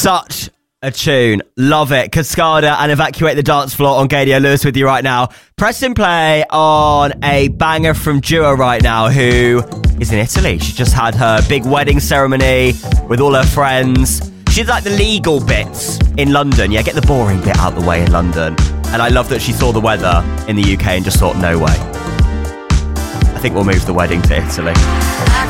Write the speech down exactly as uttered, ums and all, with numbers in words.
Such a tune. Love it. Cascada and Evacuate the Dance Floor on Gadio. Lewis with you right now. Pressing play on a banger from Dua right now, who is in Italy. She just had her big wedding ceremony with all her friends. She's like the legal bits in London. Yeah, get the boring bit out the way in London. And I love that she saw the weather in the U K and just thought, no way. I think we'll move the wedding to Italy.